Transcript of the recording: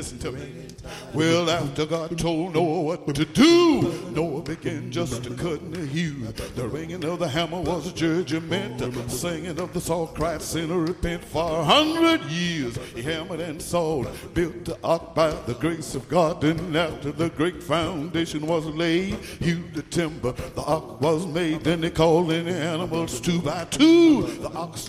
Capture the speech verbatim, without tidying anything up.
listen to me. Well, after God told Noah what to do, Noah began just to cut and to hew. The ringing of the hammer was a judgment. The singing of the salt cried, sinner repent. For a hundred years he hammered and sawed, built the ark by the grace of God. Then after the great foundation was laid, hewed the timber, the ark was made. Then they called in the animals two by two. The ox